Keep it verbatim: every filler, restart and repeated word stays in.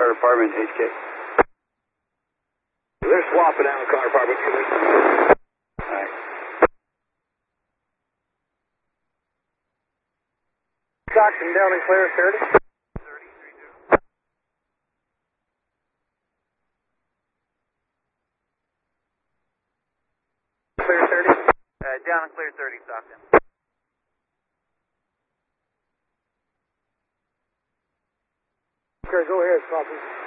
Fire Department, H K. They're swapping out car department. Alright. Stockton down and clear, thirty. Clear thirty. Uh, down and clear thirty, Stockton. Okay, go ahead, copy.